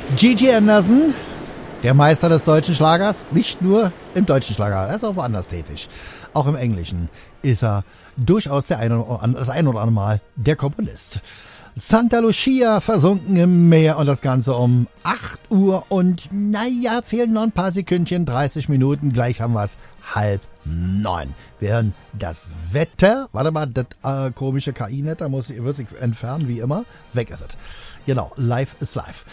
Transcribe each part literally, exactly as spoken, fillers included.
Gigi Anderson, der Meister des deutschen Schlagers, nicht nur im deutschen Schlager, er ist auch woanders tätig. Auch im Englischen ist er durchaus der eine, das ein oder andere Mal der Komponist. Santa Lucia versunken im Meer und das Ganze um acht Uhr und naja, fehlen noch ein paar Sekündchen, dreißig Minuten, gleich haben wir es halb neun. Während das Wetter, warte mal, das äh, komische K I-Net, da muss ich, wird sich entfernen, wie immer, weg ist es. Genau, live ist live.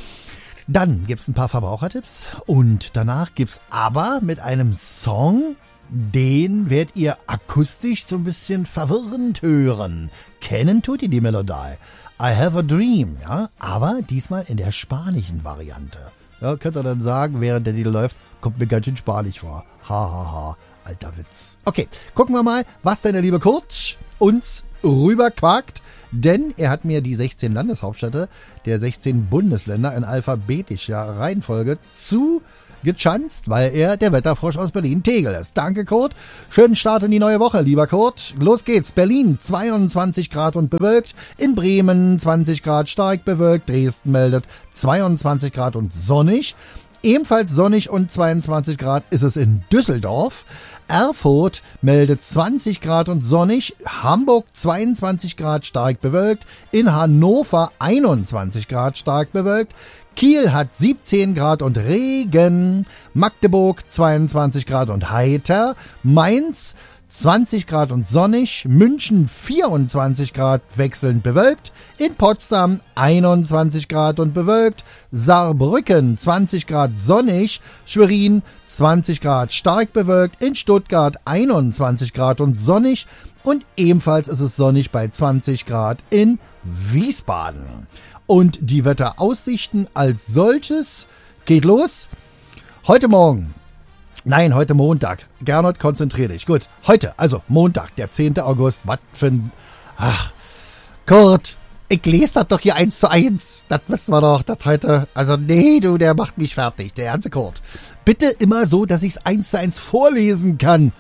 Dann gibt's ein paar Verbrauchertipps und danach gibt's aber mit einem Song, den werdet ihr akustisch so ein bisschen verwirrend hören. Kennen tut ihr die Melodie. I have a dream, ja, aber diesmal in der spanischen Variante. Ja, könnt ihr dann sagen, während der Lied läuft, kommt mir ganz schön spanisch vor. Ha, ha, ha, alter Witz. Okay, gucken wir mal, was denn der liebe Kurt uns rüberquakt. Denn er hat mir die sechzehn Landeshauptstädte der sechzehn Bundesländer in alphabetischer Reihenfolge zugechanzt, weil er der Wetterfrosch aus Berlin-Tegel ist. Danke, Kurt. Schönen Start in die neue Woche, lieber Kurt. Los geht's. Berlin zweiundzwanzig Grad und bewölkt. In Bremen zwanzig Grad stark bewölkt. Dresden meldet zweiundzwanzig Grad und sonnig. Ebenfalls sonnig und zweiundzwanzig Grad ist es in Düsseldorf. Erfurt meldet zwanzig Grad und sonnig, Hamburg zweiundzwanzig Grad stark bewölkt, in Hannover einundzwanzig Grad stark bewölkt, Kiel hat siebzehn Grad und Regen, Magdeburg zweiundzwanzig Grad und heiter, Mainz zwanzig Grad und sonnig, München vierundzwanzig Grad wechselnd bewölkt, in Potsdam einundzwanzig Grad und bewölkt, Saarbrücken zwanzig Grad sonnig, Schwerin zwanzig Grad stark bewölkt, in Stuttgart einundzwanzig Grad und sonnig und ebenfalls ist es sonnig bei zwanzig Grad in Wiesbaden. Und die Wetteraussichten als solches geht los. Heute Morgen Nein, heute Montag. Gernot, konzentrier dich. Gut, heute, also Montag, der zehnte August. Was für ein... Ach, Kurt, ich lese das doch hier eins zu eins. Das wissen wir doch, das heute... Also nee, du, der macht mich fertig, der ganze Kurt. Bitte immer so, dass ich es eins zu eins vorlesen kann.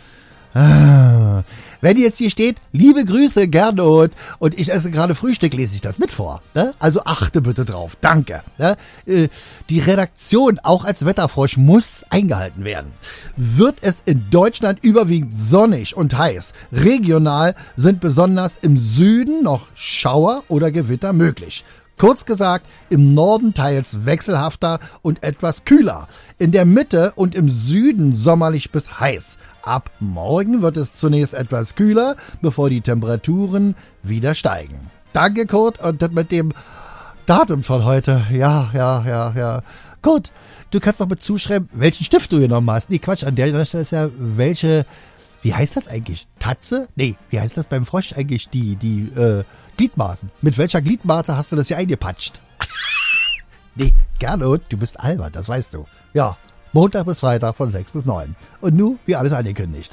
Ah, wenn jetzt hier steht, liebe Grüße, Gernot, und ich esse gerade Frühstück, lese ich das mit vor. Ne? Also achte bitte drauf. Danke. Ne? Die Redaktion, auch als Wetterfrosch, muss eingehalten werden. Wird es in Deutschland überwiegend sonnig und heiß. Regional sind besonders im Süden noch Schauer oder Gewitter möglich. Kurz gesagt, im Norden teils wechselhafter und etwas kühler. In der Mitte und im Süden sommerlich bis heiß. Ab morgen wird es zunächst etwas kühler, bevor die Temperaturen wieder steigen. Danke, Kurt. Und das mit dem Datum von heute. Ja, ja, ja, ja. Kurt, du kannst noch mit zuschreiben, welchen Stift du genommen hast. Nee, Quatsch, an der Stelle ist ja welche... Wie heißt das eigentlich? Tatze? Nee, wie heißt das beim Frosch eigentlich? Die, die, äh, Gliedmaßen. Mit welcher Gliedmaße hast du das hier eingepatscht? Nee, Gernot, du bist albern, das weißt du. Ja, Montag bis Freitag von sechs bis neun. Und nun, wie alles angekündigt.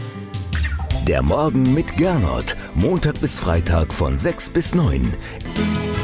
Der Morgen mit Gernot. Montag bis Freitag von sechs bis neun.